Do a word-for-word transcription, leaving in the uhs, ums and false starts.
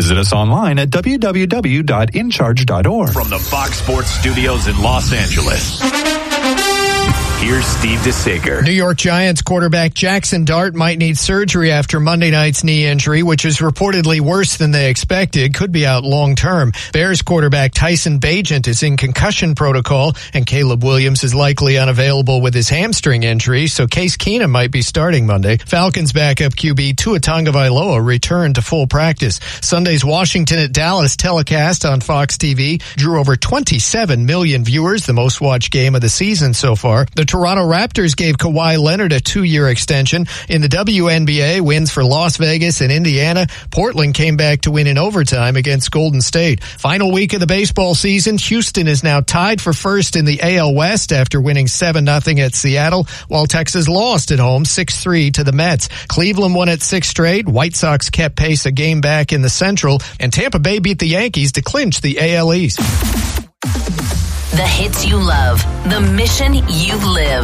Visit us online at w w w dot in charge dot org. From the Fox Sports Studios in Los Angeles, here's Steve DeSager. New York Giants quarterback Jackson Dart might need surgery after Monday night's knee injury, which is reportedly worse than they expected. Could be out long term. Bears quarterback Tyson Bagent is in concussion protocol, and Caleb Williams is likely unavailable with his hamstring injury, so Case Keenum might be starting Monday. Falcons backup Q B Tua Tagovailoa returned to full practice. Sunday's Washington at Dallas telecast on Fox T V drew over twenty-seven million viewers, the most watched game of the season so far. The Toronto Raptors gave Kawhi Leonard a two-year extension. In the W N B A, wins for Las Vegas and Indiana. Portland came back to win in overtime against Golden State. Final week of the baseball season, Houston is now tied for first in the A L West after winning seven nothing at Seattle, while Texas lost at home six three to the Mets. Cleveland won at six straight. White Sox kept pace a game back in the Central, and Tampa Bay beat the Yankees to clinch the A L East. The hits you love, the mission you live.